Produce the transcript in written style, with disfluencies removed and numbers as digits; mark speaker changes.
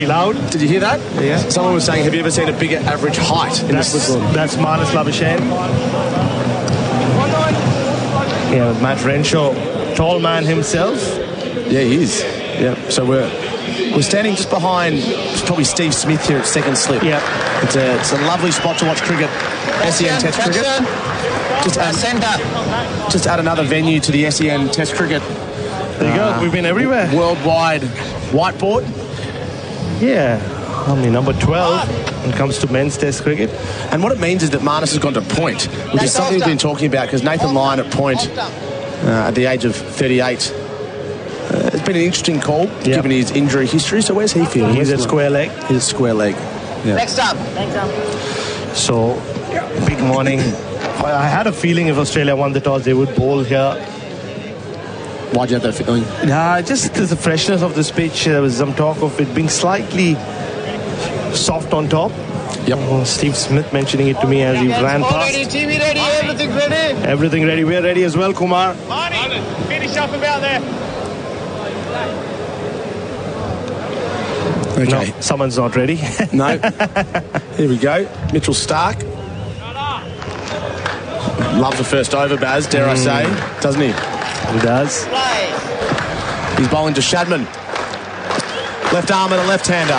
Speaker 1: Loud.
Speaker 2: Did you hear that?
Speaker 1: Yeah.
Speaker 2: Someone was saying, have you ever seen a bigger average height in this league?
Speaker 1: That's Marnus Labuschagne. Yeah, Matt Renshaw, tall man himself.
Speaker 2: Yeah, he is. Yeah. So we're standing just behind probably Steve Smith here at second slip.
Speaker 1: Yeah.
Speaker 2: It's a lovely spot to watch cricket. SEN Test cricket. Just add another venue to the SEN Test cricket.
Speaker 1: There you go. We've been everywhere.
Speaker 2: Worldwide whiteboard.
Speaker 1: Yeah. I mean, number 12 when it comes to men's Test cricket.
Speaker 2: And what it means is that Marnus has gone to point, which is something we've been talking about, because Nathan Lyon at point at the age of 38. It's been an interesting call, given his injury history. So where's he feeling?
Speaker 1: He's at square leg.
Speaker 2: He's at square leg. Yeah.
Speaker 3: Next up.
Speaker 1: So, big morning. I had a feeling if Australia won the toss, they would bowl here.
Speaker 2: Why'd you have that feeling?
Speaker 1: Yeah, just the freshness of this pitch. There was some talk of it being slightly soft on top.
Speaker 2: Yep.
Speaker 1: Steve Smith mentioning it to me as he ran past.
Speaker 3: Ready, TV ready, everything ready.
Speaker 1: Everything ready. We're ready as well, Kumar.
Speaker 3: Marty, finish up about there.
Speaker 2: Okay.
Speaker 1: No, someone's not ready.
Speaker 2: No. Here we go. Mitchell Starc. Loves the first over, Baz, dare I say. Doesn't he?
Speaker 1: He does.
Speaker 2: He's bowling to Shadman. Left arm and a left-hander.